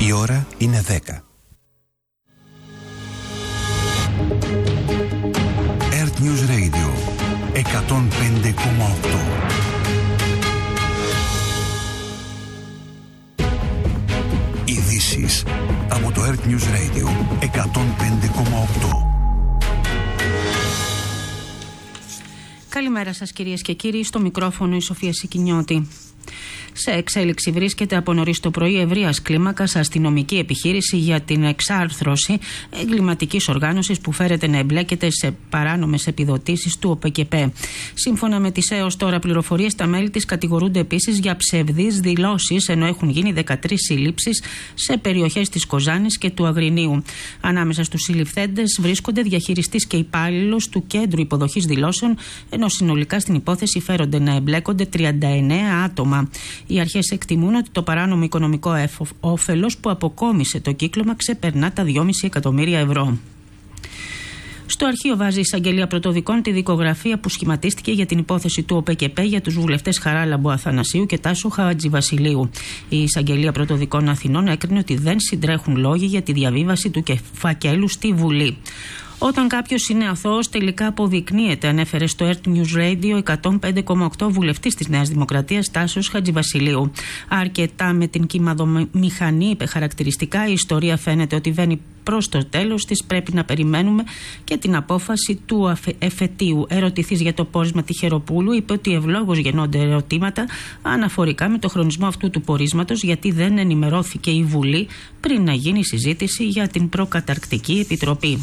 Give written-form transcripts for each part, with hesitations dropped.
Η ώρα είναι 10. Earth News Radio 105,8. Ειδήσεις από το Earth News Radio 105,8. Καλημέρα σας κυρίες και κύριοι, στο μικρόφωνο η Σοφία Σικινιώτη. Σε εξέλιξη βρίσκεται από νωρίς το πρωί ευρείας κλίμακας αστυνομική επιχείρηση για την εξάρθρωση εγκληματικής οργάνωσης που φέρεται να εμπλέκεται σε παράνομες επιδοτήσεις του ΟΠΕΚΕΠΕ. Σύμφωνα με τις έως τώρα πληροφορίες, τα μέλη της κατηγορούνται επίσης για ψευδείς δηλώσεις, ενώ έχουν γίνει 13 συλλήψεις σε περιοχές της Κοζάνης και του Αγρινίου. Ανάμεσα στους συλληφθέντες βρίσκονται διαχειριστής και υπάλληλος του Κέντρου Υποδοχής Δηλώσεων, ενώ συνολικά στην υπόθεση φέρονται να εμπλέκονται 39 άτομα. Οι αρχές εκτιμούν ότι το παράνομο οικονομικό όφελος που αποκόμισε το κύκλωμα ξεπερνά τα 2,5 εκατομμύρια ευρώ. Στο αρχείο βάζει η εισαγγελία πρωτοδικών τη δικογραφία που σχηματίστηκε για την υπόθεση του ΟΠΕΚΕΠΕ για τους βουλευτές Χαράλαμπο Αθανασίου και Τάσο Χατζηβασιλείου. Η εισαγγελία πρωτοδικών Αθηνών έκρινε ότι δεν συντρέχουν λόγοι για τη διαβίβαση του φακέλου στη Βουλή. Όταν κάποιος είναι αθώος, τελικά αποδεικνύεται, ανέφερε στο Earth News Radio 105,8 βουλευτής της Νέας Δημοκρατίας Τάσος Χατζηβασιλείου. Αρκετά με την κυμαδομηχανή, είπε χαρακτηριστικά, η ιστορία φαίνεται ότι βαίνει προς το τέλος της. Πρέπει να περιμένουμε και την απόφαση του εφετείου. Ερωτηθείς για το πόρισμα Τυχεροπούλου, είπε ότι ευλόγως γεννώνται ερωτήματα αναφορικά με το χρονισμό αυτού του πορίσματος, γιατί δεν ενημερώθηκε η Βουλή πριν να γίνει συζήτηση για την προκαταρκτική επιτροπή.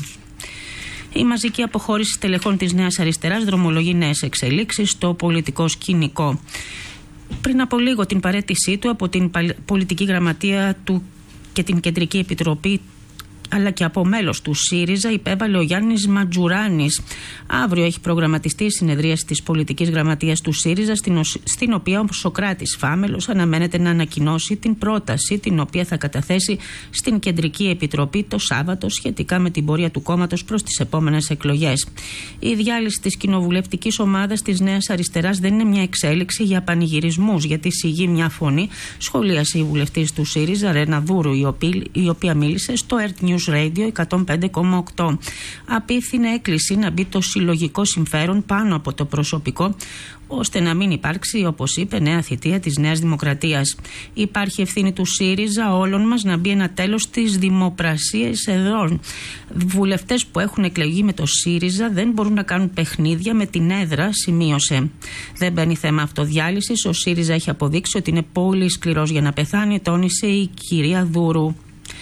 Η μαζική αποχώρηση στελεχών της Νέας Αριστεράς δρομολογεί νέες εξελίξεις στο πολιτικό σκηνικό. Πριν από λίγο την παραίτησή του από την πολιτική γραμματεία του και την Κεντρική Επιτροπή, αλλά και από μέλος του ΣΥΡΙΖΑ, υπέβαλε ο Γιάννης Ματζουράνης. Αύριο έχει προγραμματιστεί η συνεδρίαση της πολιτικής γραμματείας του ΣΥΡΙΖΑ, στην οποία ο Σωκράτης Φάμελος αναμένεται να ανακοινώσει την πρόταση την οποία θα καταθέσει στην Κεντρική Επιτροπή το Σάββατο σχετικά με την πορεία του κόμματος προς τις επόμενες εκλογές. Η διάλυση της κοινοβουλευτικής ομάδας της Νέας Αριστεράς δεν είναι μια εξέλιξη για πανηγυρισμούς, γιατί σιγεί μια φωνή, σχολίασε η βουλευτής του ΣΥΡΙΖΑ Ρένα Δούρου, η οποία μίλησε στο Earth News Radio 105,8. Απίθυνε έκκληση να μπει το συλλογικό συμφέρον πάνω από το προσωπικό, ώστε να μην υπάρξει, όπως είπε, νέα θητεία της Νέας Δημοκρατίας. Υπάρχει ευθύνη του ΣΥΡΙΖΑ όλων μας να μπει ένα τέλος στις δημοπρασίες εδρών. Βουλευτές που έχουν εκλεγεί με το ΣΥΡΙΖΑ δεν μπορούν να κάνουν παιχνίδια με την έδρα, σημείωσε. Δεν μπαίνει θέμα αυτοδιάλυσης. Ο ΣΥΡΙΖΑ έχει αποδείξει ότι είναι πολύ σκληρός για να πεθάνει, τόνισε η κυρία Δούρου.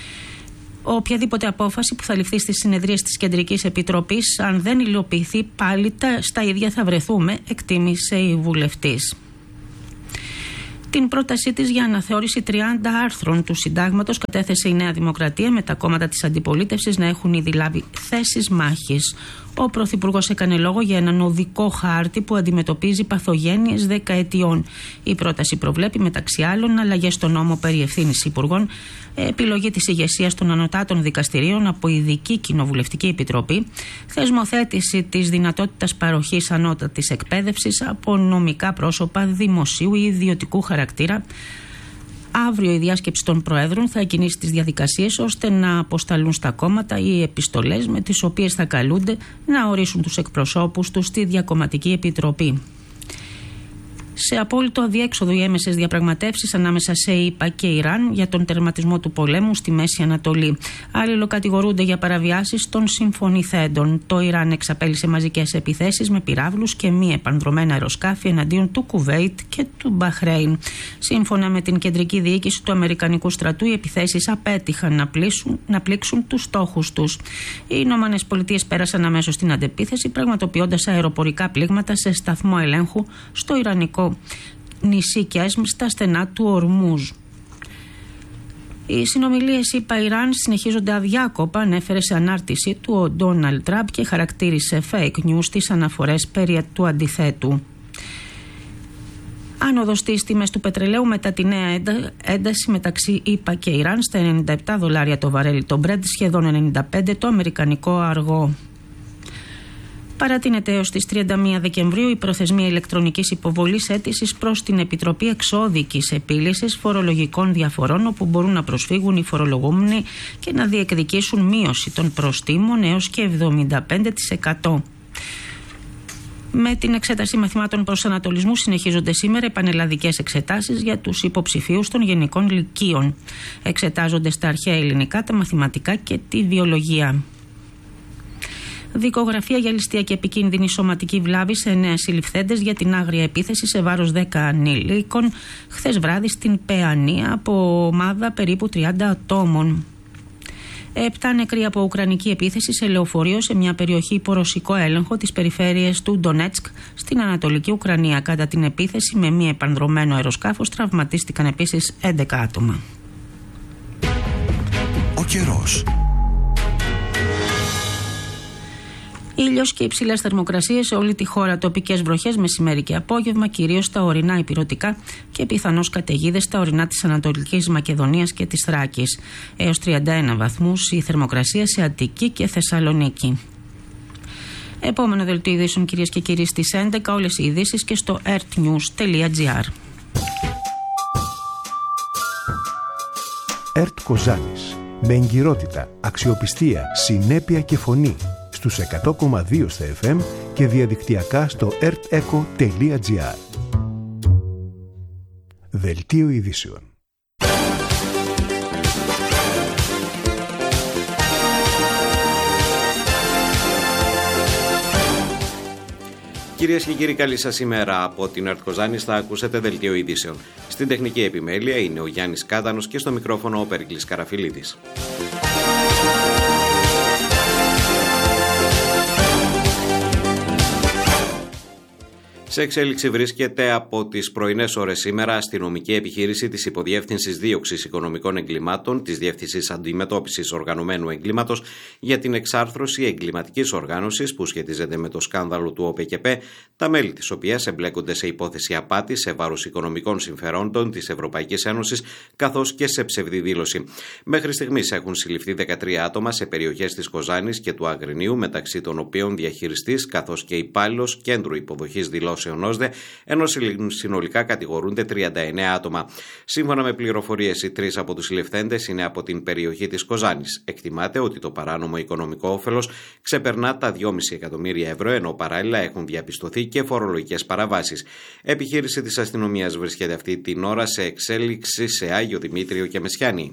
Οποιαδήποτε απόφαση που θα ληφθεί στις συνεδρίες της Κεντρικής Επιτροπής, αν δεν υλοποιηθεί, πάλι στα ίδια θα βρεθούμε, εκτίμησε η βουλευτής. Την πρότασή της για αναθεώρηση 30 άρθρων του Συντάγματος κατέθεσε η Νέα Δημοκρατία, με τα κόμματα της αντιπολίτευσης να έχουν ήδη λάβει θέσεις μάχης. Ο Πρωθυπουργός έκανε λόγο για έναν οδικό χάρτη που αντιμετωπίζει παθογένειες δεκαετιών. Η πρόταση προβλέπει μεταξύ άλλων αλλαγές στον νόμο περί ευθύνης υπουργών, επιλογή της ηγεσίας των ανωτάτων δικαστηρίων από ειδική κοινοβουλευτική επιτροπή, θεσμοθέτηση της δυνατότητας παροχής ανώτατης εκπαίδευσης από νομικά πρόσωπα δημοσίου ή ιδιωτικού χαρακτήρα. Αύριο η διάσκεψη των Προέδρων θα κινήσει τις διαδικασίες ώστε να αποσταλούν στα κόμματα οι επιστολές με τις οποίες θα καλούνται να ορίσουν τους εκπροσώπους τους στη Διακομματική Επιτροπή. Σε απόλυτο αδιέξοδο οι έμεσες διαπραγματεύσεις ανάμεσα σε ΗΠΑ και Ιράν για τον τερματισμό του πολέμου στη Μέση Ανατολή. Αλληλοκατηγορούνται για παραβιάσεις των συμφωνηθέντων. Το Ιράν εξαπέλυσε μαζικές επιθέσεις με πυράβλους και μη επανδρωμένα αεροσκάφη εναντίον του Κουβέιτ και του Μπαχρέιν. Σύμφωνα με την κεντρική διοίκηση του Αμερικανικού στρατού, οι επιθέσεις απέτυχαν να πλήξουν τους στόχους τους. Οι Ηνωμένες Πολιτείες πέρασαν αμέσως στην αντεπίθεση, πραγματοποιώντας αεροπορικά πλήγματα σε σταθμό ελέγχου στο Ιρανικό νησί Κέσμ στα στενά του Ορμούζ. Οι συνομιλίες ΗΠΑ-Ιράν συνεχίζονται αδιάκοπα, ανέφερε σε ανάρτησή του ο Ντόναλντ Τραμπ και χαρακτήρισε fake news τις αναφορές περί του αντιθέτου. Άνοδος στις τιμές του πετρελαίου μετά τη νέα ένταση μεταξύ ΗΠΑ και Ιράν στα $97 το βαρέλι το Brent, σχεδόν 95 το αμερικανικό αργό. Παρατείνεται έως τις 31 Δεκεμβρίου η προθεσμία ηλεκτρονικής υποβολής αίτησης προς την Επιτροπή Εξώδικης Επίλυσης Φορολογικών Διαφορών, όπου μπορούν να προσφύγουν οι φορολογούμενοι και να διεκδικήσουν μείωση των προστίμων έως και 75%. Με την εξέταση μαθημάτων προσανατολισμού συνεχίζονται σήμερα επανελλαδικές εξετάσεις για τους υποψηφίους των γενικών λυκείων. Εξετάζονται στα αρχαία ελληνικά, τα μαθηματικά και τη βιολογία. Δικογραφία για ληστεία και επικίνδυνη σωματική βλάβη σε 9 συλληφθέντες για την άγρια επίθεση σε βάρος 10 ανηλίκων χθες βράδυ στην Παιανία από ομάδα περίπου 30 ατόμων. 7 νεκροί από ουκρανική επίθεση σε λεωφορείο σε μια περιοχή υπό ρωσικό έλεγχο της περιφέρειας του Ντονέτσκ στην Ανατολική Ουκρανία. Κατά την επίθεση με μη επανδρωμένο αεροσκάφος τραυματίστηκαν επίσης 11 άτομα. Ο καιρός. Ήλιος και υψηλές θερμοκρασίες σε όλη τη χώρα. Τοπικές βροχές μεσημέρι και απόγευμα, κυρίως στα ορεινά ηπειρωτικά και πιθανώς καταιγίδες στα ορεινά της Ανατολικής Μακεδονίας και της Θράκης. Έως 31 βαθμούς η θερμοκρασία σε Αττική και Θεσσαλονίκη. Επόμενο δελτίο ειδήσεων, κυρίες και κύριοι, στις 11. Όλες οι ειδήσεις και στο ertnews.gr. ΕΡΤ Κοζάνης. Με εγκυρότητα, αξιοπιστία, συνέπεια και φωνή. Στους 100,2 στα FM και διαδικτυακά στο erteco.gr. Δελτίο ειδήσεων. Κυρίες και κύριοι, καλή σας ημέρα. Από την ΕΡΤ Κοζάνης θα ακούσετε δελτίο ειδήσεων. Στην τεχνική επιμέλεια είναι ο Γιάννης Κάτανος και στο μικρόφωνο ο Περικλής Καραφιλίδης. Σε εξέλιξη βρίσκεται από τις πρωινές ώρες σήμερα αστυνομική επιχείρηση της Υποδιεύθυνσης Δίωξης Οικονομικών Εγκλημάτων, της Διεύθυνσης Αντιμετώπισης Οργανωμένου Εγκλήματος, για την εξάρθρωση εγκληματικής οργάνωσης που σχετίζεται με το σκάνδαλο του ΟΠΕΚΕΠΕ, τα μέλη της οποίας εμπλέκονται σε υπόθεση απάτης σε βάρος οικονομικών συμφερόντων της Ευρωπαϊκής Ένωσης, καθώς και σε ψευδή δήλωση. Μέχρι στιγμής έχουν συλληφθεί 13 άτομα σε περιοχές της Κοζάνης και του Αγρινίου, μεταξύ των οποίων διαχειριστής καθώς και υπάλληλος κέντρου υποδοχής δηλώσεων, ενώ συνολικά κατηγορούνται 39 άτομα. Σύμφωνα με πληροφορίες, οι 3 από τους συλληφθέντες είναι από την περιοχή της Κοζάνης. Εκτιμάται ότι το παράνομο οικονομικό όφελος ξεπερνά τα 2,5 εκατομμύρια ευρώ, ενώ παράλληλα έχουν διαπιστωθεί και φορολογικές παραβάσεις. Επιχείρηση της αστυνομίας βρίσκεται αυτή την ώρα σε εξέλιξη σε Άγιο Δημήτριο και Μεσιάνη.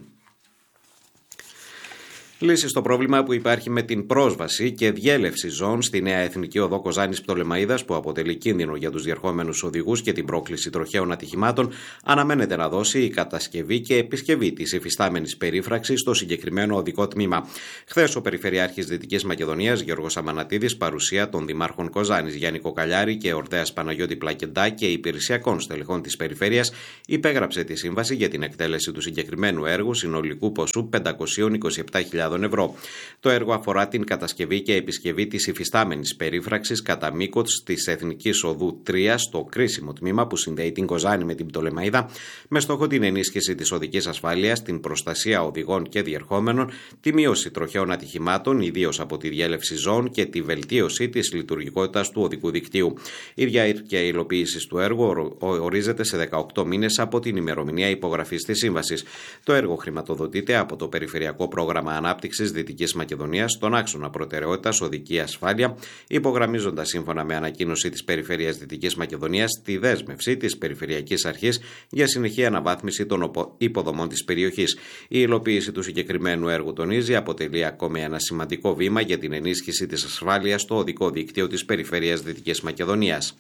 Λύση στο πρόβλημα που υπάρχει με την πρόσβαση και διέλευση ζώων στη νέα εθνική οδό Κοζάνης Πτολεμαΐδας, που αποτελεί κίνδυνο για τους διερχόμενους οδηγούς και την πρόκληση τροχαίων ατυχημάτων, αναμένεται να δώσει η κατασκευή και επισκευή της υφιστάμενης περίφραξης στο συγκεκριμένο οδικό τμήμα. Χθες, ο Περιφερειάρχης Δυτικής Μακεδονίας, Γιώργος Αμανατίδης, παρουσία των δημάρχων Κοζάνης Γιάννη Κοκαλιάρη και Ορτέας Παναγιώτη Πλακεντά και υπηρεσιακών στελεχών της περιφέρειας, υπέγραψε τη σύμβαση για την εκτέλεση του συγκεκριμένου έργου συνολικού ποσού 527.000 ευρώ. Το έργο αφορά την κατασκευή και επισκευή της υφιστάμενης περίφραξης κατά μήκος της Εθνικής Οδού 3 στο κρίσιμο τμήμα που συνδέει την Κοζάνη με την Πτολεμαΐδα, με στόχο την ενίσχυση της οδικής ασφάλειας, την προστασία οδηγών και διερχόμενων, τη μείωση τροχαίων ατυχημάτων, ιδίως από τη διέλευση ζώων, και τη βελτίωση της λειτουργικότητας του οδικού δικτύου. Η διάρκεια υλοποίησης του έργου ορίζεται σε 18 μήνες από την ημερομηνία υπογραφής της σύμβασης. Το έργο χρηματοδοτείται από το Περιφερειακό Πρόγραμμα Ανάπτυξης Δυτικής Μακεδονίας στον άξονα προτεραιότητας οδική ασφάλεια, υπογραμμίζοντας σύμφωνα με ανακοίνωση της Περιφέρειας Δυτικής Μακεδονίας τη δέσμευση της Περιφερειακής Αρχής για συνεχή αναβάθμιση των υποδομών της περιοχής. Η υλοποίηση του συγκεκριμένου έργου, τονίζει, αποτελεί ακόμη ένα σημαντικό βήμα για την ενίσχυση της ασφάλειας στο οδικό δίκτυο της Περιφέρειας Δυτικής Μακεδονίας.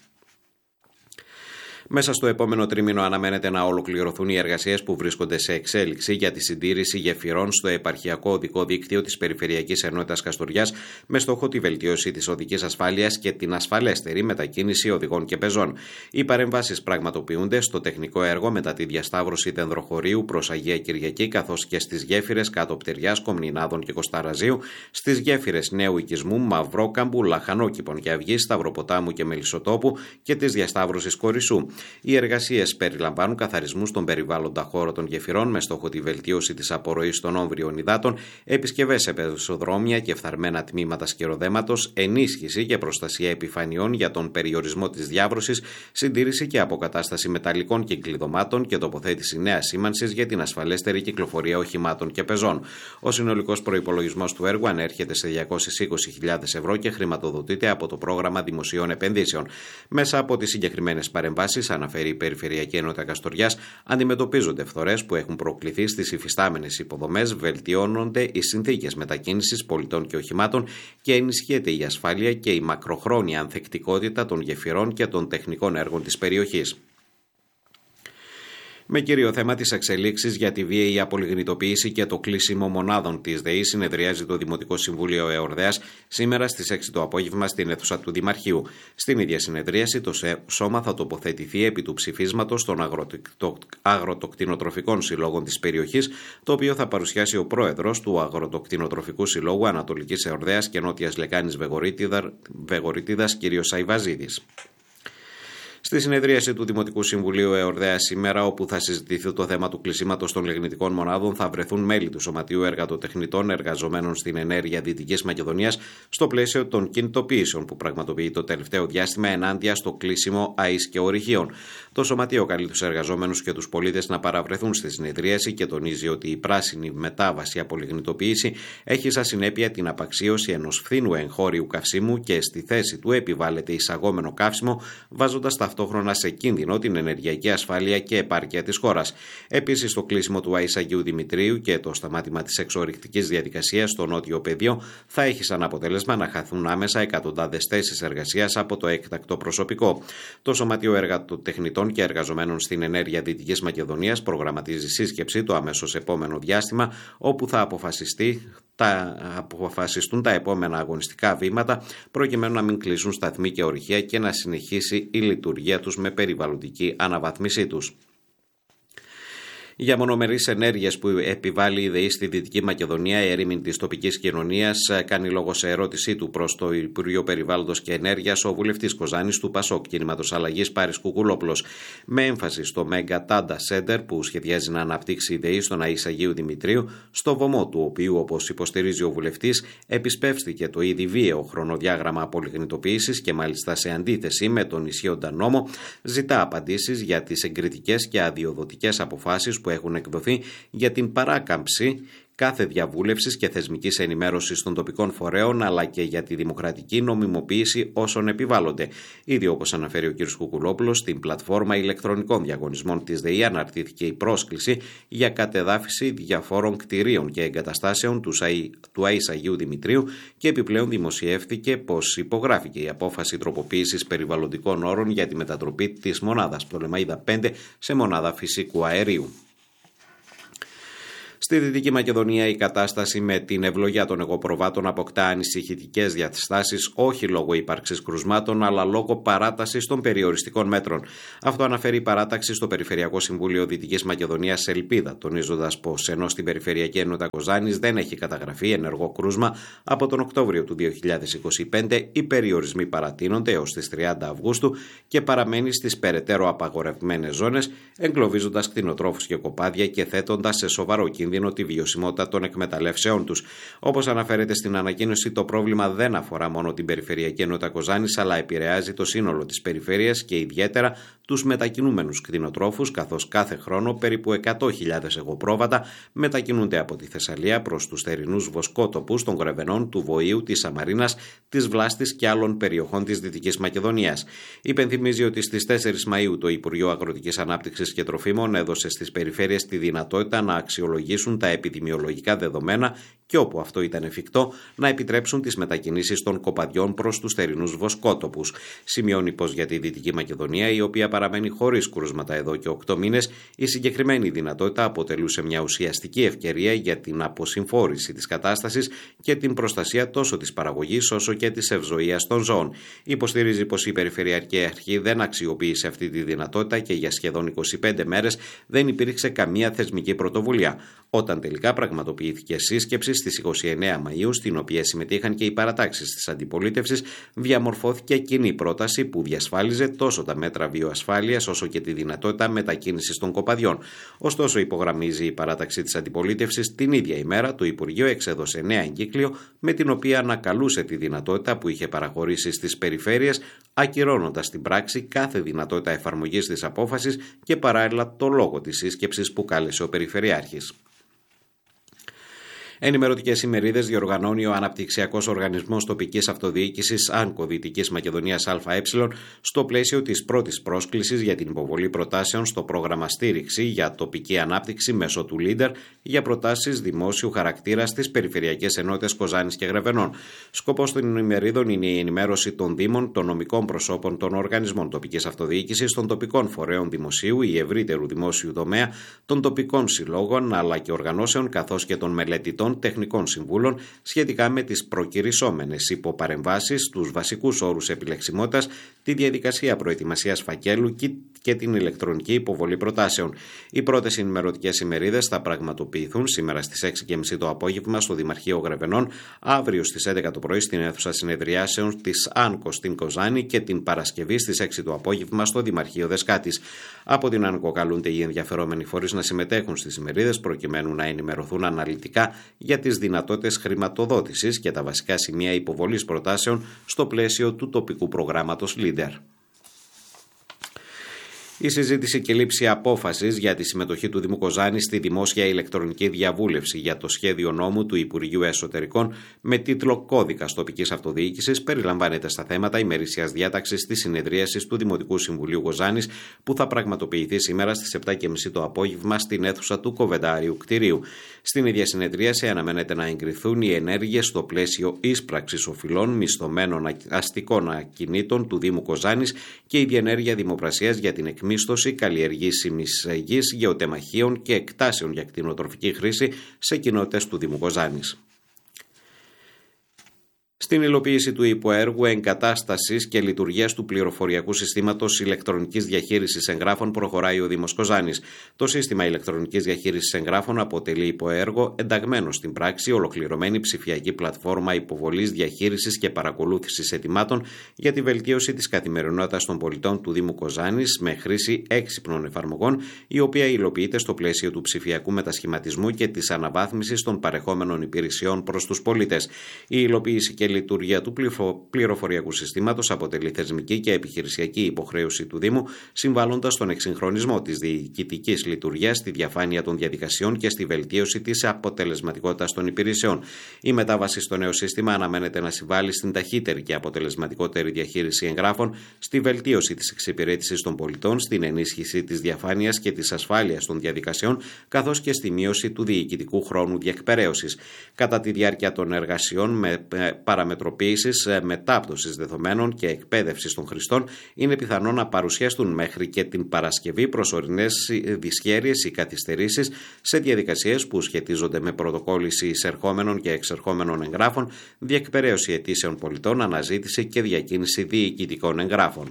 Μέσα στο επόμενο τρίμηνο αναμένεται να ολοκληρωθούν οι εργασίες που βρίσκονται σε εξέλιξη για τη συντήρηση γεφυρών στο επαρχιακό οδικό δίκτυο της Περιφερειακής Ενότητας Καστοριάς, με στόχο τη βελτίωση της οδικής ασφάλειας και την ασφαλέστερη μετακίνηση οδηγών και πεζών. Οι παρεμβάσεις πραγματοποιούνται στο τεχνικό έργο μετά τη διασταύρωση Δενδροχωρίου προς Αγία Κυριακή, καθώς και στις γέφυρες Κάτω Πτεριάς, Κομνηνάδων και Κοσταραζίου, στις γέφυρες Νέου Οικισμού, Μαυρόκαμπου, Λαχανόκηπων και Αυγής, Σταυροποτάμου και Μελισσοτόπου και της διασταύρωσης Κορισσού. Οι εργασίες περιλαμβάνουν καθαρισμού στον περιβάλλοντα χώρο των γεφυρών με στόχο τη βελτίωση της απορροής των όμβριων υδάτων, επισκευές σε πεζοδρόμια και φθαρμένα τμήματα σκυροδέματος, ενίσχυση και προστασία επιφανειών για τον περιορισμό της διάβρωσης, συντήρηση και αποκατάσταση μεταλλικών κυκλειδωμάτων και τοποθέτηση νέας σήμανσης για την ασφαλέστερη κυκλοφορία οχημάτων και πεζών. Ο συνολικός προϋπολογισμός του έργου ανέρχεται σε 220.000 ευρώ και χρηματοδοτείται από το πρόγραμμα δημοσίων επενδύσεων. Μέσα από τις συγκεκριμένες παρεμβάσεις, αναφέρει η Περιφερειακή Ενότητα Καστοριάς, αντιμετωπίζονται φθορές που έχουν προκληθεί στις υφιστάμενες υποδομές, βελτιώνονται οι συνθήκες μετακίνησης πολιτών και οχημάτων και ενισχύεται η ασφάλεια και η μακροχρόνια ανθεκτικότητα των γεφυρών και των τεχνικών έργων της περιοχής. Με κύριο θέμα τις εξελίξεις για τη βίαιη απολιγνητοποίηση και το κλείσιμο μονάδων της ΔΕΗ, συνεδριάζει το Δημοτικό Συμβούλιο Εορδέας σήμερα στις 6 το απόγευμα στην αίθουσα του Δημαρχείου. Στην ίδια συνεδρίαση, το Σώμα θα τοποθετηθεί επί του ψηφίσματος των αγροτοκτηνοτροφικών συλλόγων της περιοχής, το οποίο θα παρουσιάσει ο πρόεδρος του Αγροτοκτηνοτροφικού Συλλόγου Ανατολικής Εορδέας και Νότιας Λεκάνης Βεγορίτιδας, κ. Σαϊβαζίδης. Στη συνεδρίαση του Δημοτικού Συμβουλίου Εορδέας σήμερα, όπου θα συζητηθεί το θέμα του κλεισίματος των λιγνητικών μονάδων, θα βρεθούν μέλη του Σωματείου Εργατοτεχνητών εργαζομένων στην ενέργεια Δυτικής Μακεδονίας στο πλαίσιο των κινητοποιήσεων που πραγματοποιεί το τελευταίο διάστημα ενάντια στο κλείσιμο ΑΕΣ και ορυχείων. Το Σωματείο καλεί τους εργαζόμενους και τους πολίτες να παραβρεθούν στη συνεδρίαση και τονίζει ότι η πράσινη μετάβαση από λιγνητοποίηση έχει σαν συνέπεια την απαξίωση ενός φθήνου εγχώριου καυσίμου και στη θέση του επιβάλλεται εισαγόμενο καύσιμο, βάζοντας ταυτόχρονα σε κίνδυνο την ενεργειακή ασφάλεια και επάρκεια της χώρας. Επίσης, το κλείσιμο του ΑΕΣ Αγίου Δημητρίου και το σταμάτημα της εξορρυκτικής διαδικασίας στο νότιο πεδίο θα έχει σαν αποτέλεσμα να χαθούν άμεσα εκατοντάδες θέσεις εργασίας από το έκτακτο προσωπικό. Το Σωματείο Εργατοτεχνητών και Εργαζομένων στην Ενέργεια Δυτικής Μακεδονίας προγραμματίζει σύσκεψη το αμέσως επόμενο διάστημα, όπου θα αποφασιστούν τα επόμενα αγωνιστικά βήματα προκειμένου να μην κλείσουν σταθμοί και ορυχεία και να συνεχίσει η λειτουργία τους με περιβαλλοντική αναβάθμισή τους. Για μονομερείς ενέργειες που επιβάλλει η ΔΕΗ στη Δυτική Μακεδονία, η έρημην της τοπικής κοινωνίας κάνει λόγο σε ερώτησή του προς το Υπουργείο Περιβάλλοντος και Ενέργειας ο βουλευτής Κοζάνης του ΠΑΣΟΚ Κινήματος Αλλαγής Πάρης Κουκουλόπουλος. Με έμφαση στο Mega Tanda Center που σχεδιάζει να αναπτύξει η ΔΕΗ στον ΑΕΣ Αγίου Δημητρίου, στο βωμό του οποίου, όπως υποστηρίζει ο βουλευτής, επισπεύστηκε το ήδη βίαιο χρονοδιάγραμμα απολιγνητοποίησης και μάλιστα σε αντίθεση με τον ισχύοντα νόμο, ζητά απαντήσεις για τις εγκριτικές και αδειοδοτικές αποφάσεις που έχουν εκδοθεί για την παράκαμψη κάθε διαβούλευσης και θεσμικής ενημέρωσης των τοπικών φορέων, αλλά και για τη δημοκρατική νομιμοποίηση όσων επιβάλλονται. Ήδη, όπως αναφέρει ο κ. Κουκουλόπουλος, στην πλατφόρμα ηλεκτρονικών διαγωνισμών της ΔΕΗ αναρτήθηκε η πρόσκληση για κατεδάφιση διαφόρων κτηρίων και εγκαταστάσεων του ΑΕΣ Αγίου Δημητρίου και επιπλέον δημοσιεύθηκε πως υπογράφηκε η απόφαση τροποποίησης περιβαλλοντικών όρων για τη μετατροπή της μονάδας Πτολεμαΐδα 5 σε μονάδα φυσικού αερίου. Στη Δυτική Μακεδονία η κατάσταση με την ευλογιά των εγωπροβάτων αποκτά ανησυχητικές διαστάσεις, όχι λόγω ύπαρξης κρουσμάτων, αλλά λόγω παράτασης των περιοριστικών μέτρων. Αυτό αναφέρει η παράταξη στο Περιφερειακό Συμβούλιο Δυτικής Μακεδονίας Ελπίδα, τονίζοντας πως ενώ στην Περιφερειακή Ενότητα Κοζάνης δεν έχει καταγραφεί ενεργό κρούσμα από τον Οκτώβριο του 2025, οι περιορισμοί παρατείνονται έως τις 30 Αυγούστου και παραμένει στις περαιτέρω απαγορευμένες ζώνες, εγκλωβίζοντας κτηνοτρόφους και κοπάδια και θέτοντας σε σοβαρό κίνδυνο τη βιωσιμότητα των εκμεταλλεύσεών τους. Όπως αναφέρεται στην ανακοίνωση, το πρόβλημα δεν αφορά μόνο την Περιφερειακή Ενότητα Κοζάνης, αλλά επηρεάζει το σύνολο της περιφέρειας και ιδιαίτερα τους μετακινούμενους κτηνοτρόφους, καθώς κάθε χρόνο περίπου 100.000 εγωπρόβατα μετακινούνται από τη Θεσσαλία προς τους θερινούς βοσκότοπους των Γρεβενών, του Βοήου, της Σαμαρίνας, της Βλάστης και άλλων περιοχών της Δυτικής Μακεδονίας. Υπενθυμίζει ότι στις 4 Μαΐου το Υπουργείο Αγροτικής Ανάπτυξης και Τροφίμων έδωσε στις περιφέρειες τη δυνατότητα να αξιολογήσουν τα επιδημιολογικά δεδομένα και όπου αυτό ήταν εφικτό να επιτρέψουν τις μετακινήσεις των κοπαδιών προς τους θερινούς βοσκότοπους. Σημειώνει πως για τη Δυτική Μακεδονία, η οποία παραμένει χωρίς κρούσματα εδώ και 8 μήνες, η συγκεκριμένη δυνατότητα αποτελούσε μια ουσιαστική ευκαιρία για την αποσυμφόρηση της κατάστασης και την προστασία τόσο της παραγωγής όσο και της ευζοίας των ζώων. Υποστηρίζει πως η Περιφερειακή Αρχή δεν αξιοποίησε αυτή τη δυνατότητα και για σχεδόν 25 μέρες δεν υπήρξε καμία θεσμική πρωτοβουλία. Όταν τελικά πραγματοποιήθηκε σύσκεψη, στις 29 Μαΐου, στην οποία συμμετείχαν και οι παρατάξεις της αντιπολίτευσης, διαμορφώθηκε κοινή πρόταση που διασφάλιζε τόσο τα μέτρα βιοασφάλειας όσο και τη δυνατότητα μετακίνησης των κοπαδιών. Ωστόσο, υπογραμμίζει η παράταξη της αντιπολίτευσης, την ίδια ημέρα το Υπουργείο εξέδωσε νέα εγκύκλιο με την οποία ανακαλούσε τη δυνατότητα που είχε παραχωρήσει στις περιφέρειες, ακυρώνοντας στην πράξη κάθε δυνατότητα εφαρμογής της απόφασης και παράλληλα το λόγο της σύσκεψης που κάλεσε ο Περιφερειάρχης. Ενημερωτικές ημερίδες διοργανώνει ο Αναπτυξιακός Οργανισμός Τοπικής Αυτοδιοίκησης ΑΝΚΟ Δυτικής Μακεδονίας ΑΕ στο πλαίσιο της πρώτης πρόσκλησης για την υποβολή προτάσεων στο πρόγραμμα στήριξη για τοπική ανάπτυξη μέσω του Leader για προτάσεις δημόσιου χαρακτήρα στις περιφερειακές ενότητες Κοζάνης και Γρεβενών. Σκοπός των ημερίδων είναι η ενημέρωση των Δήμων, των νομικών προσώπων των οργανισμών τοπικής αυτοδιοίκησης, των τοπικών φορέων δημοσίου ή ευρύτερου δημόσιου τομέα, των τοπικών συλλόγων αλλά και οργανώσεων καθώς και των μελετητών τεχνικών συμβούλων σχετικά με τις προκηρυσσόμενες υποπαρεμβάσεις, τους βασικούς όρους επιλεξιμότητας, τη διαδικασία προετοιμασίας φακέλου και την ηλεκτρονική υποβολή προτάσεων. Οι πρώτες ενημερωτικές ημερίδες θα πραγματοποιηθούν σήμερα στις 6:30 το απόγευμα στο Δημαρχείο Γρεβενών, αύριο στις 11 το πρωί στην αίθουσα συνεδριάσεων της ΑΝΚΟ στην Κοζάνη και την Παρασκευή στις 6 το απόγευμα στο Δημαρχείο Δεσκάτης. Από την ΑΝΚΟ καλούνται οι ενδιαφερόμενοι φορείς να συμμετέχουν στις ημερίδες προκειμένου να ενημερωθούν αναλυτικά για τις δυνατότητες χρηματοδότησης και τα βασικά σημεία υποβολής προτάσεων στο πλαίσιο του τοπικού προγράμματος Leader. Η συζήτηση και λήψη απόφασης για τη συμμετοχή του Δήμου Κοζάνης στη δημόσια ηλεκτρονική διαβούλευση για το σχέδιο νόμου του Υπουργείου Εσωτερικών με τίτλο Κώδικας Τοπικής Αυτοδιοίκησης περιλαμβάνεται στα θέματα ημερήσιας διάταξης της συνεδρίασης του Δημοτικού Συμβουλίου Κοζάνης που θα πραγματοποιηθεί σήμερα στις 7:30 το απόγευμα στην αίθουσα του Κοβεντάριου κτηρίου. Στην ίδια συνεδρίαση αναμένεται να εγκριθούν οι ενέργειες στο πλαίσιο ίσπραξης οφειλών μισθωμένων αστικών ακινήτων του Δήμου Κοζάνης και η διενέργεια δημοπρασίας για την εκμίσθωση καλλιεργήσιμης γης, γεωτεμαχίων και εκτάσεων για κτηνοτροφική χρήση σε κοινότητες του Δήμου Κοζάνης. Στην υλοποίηση του υποέργου εγκατάστασης και λειτουργίας του πληροφοριακού συστήματος ηλεκτρονικής διαχείρισης εγγράφων προχωράει ο Δήμος Κοζάνης. Το σύστημα ηλεκτρονικής διαχείρισης εγγράφων αποτελεί υποέργο ενταγμένο στην πράξη ολοκληρωμένη ψηφιακή πλατφόρμα υποβολής, διαχείρισης και παρακολούθησης αιτημάτων για τη βελτίωση της καθημερινότητας των πολιτών του Δήμου Κοζάνης με χρήση έξυπνων εφαρμογών, η οποία υλοποιείται στο πλαίσιο του ψηφιακού μετασχηματισμού και της αναβάθμισης των παρεχόμενων υπηρεσιών προς τους πολίτες. Η υλοποίηση και λειτουργία του πληροφοριακού συστήματος αποτελεί θεσμική και επιχειρησιακή υποχρέωση του Δήμου, συμβάλλοντας στον εξυγχρονισμό της διοικητικής λειτουργίας, στη διαφάνεια των διαδικασιών και στη βελτίωση της αποτελεσματικότητας των υπηρεσιών. Η μετάβαση στο νέο σύστημα αναμένεται να συμβάλλει στην ταχύτερη και αποτελεσματικότερη διαχείριση εγγράφων, στη βελτίωση της εξυπηρέτησης των πολιτών, στην ενίσχυση της διαφάνειας και της ασφάλειας των διαδικασιών, καθώς και στη μείωση του διοικητικού χρόνου διεκπεραίωσης. Κατά τη διάρκεια των εργασιών με παραμετροποίησης, μετάπτωσης δεδομένων και εκπαίδευσης των χρηστών, είναι πιθανό να παρουσιαστούν μέχρι και την Παρασκευή προσωρινές δυσχέρειες ή καθυστερήσεις σε διαδικασίες που σχετίζονται με πρωτοκόλληση εισερχόμενων και εξερχόμενων εγγράφων, διεκπεραίωση αιτήσεων πολιτών, αναζήτηση και διακίνηση διοικητικών εγγράφων.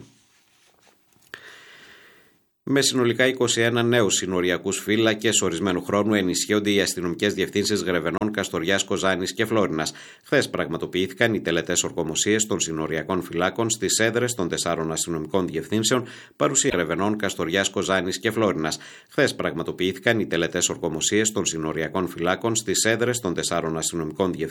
Με συνολικά 21 νέους συνοριακούς φύλακες ορισμένου χρόνου ενισχύονται οι αστυνομικές διευθύνσεις Γρεβενών, Καστοριάς, Κοζάνης και Φλόρινας. Χθες πραγματοποιήθηκαν οι τελετές ορκομοσίες των συνοριακών φυλάκων στις έδρες των 4 αστυνομικών διευθύνσεων, παρουσία Γρεβενών, Καστοριάς, Κοζάνης και Φλόρινας. Χθες πραγματοποιήθηκαν οι τελετές ορκομοσίες των συνοριακών φυλάκων στις έδρες των 4 αστυνομικών διευθύνσεων.